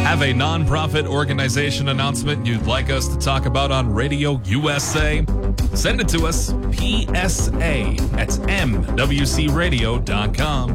Have a nonprofit organization announcement you'd like us to talk about on Radio USA? Send it to us, PSA at mwcradio.com.